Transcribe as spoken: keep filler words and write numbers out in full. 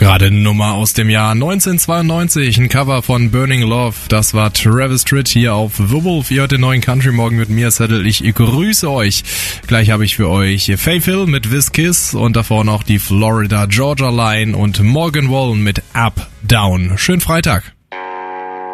Gerade eine Nummer aus dem Jahr neunzehnhundertzweiundneunzig, ein Cover von Burning Love. Das war Travis Tritt hier auf The Wolf. Ihr hört den neuen Country Morgen mit mir, Settle. Ich grüße euch. Gleich habe ich für euch Faith Hill mit This Kiss und davor noch die Florida Georgia Line und Morgan Wallen mit Up Down. Schönen Freitag.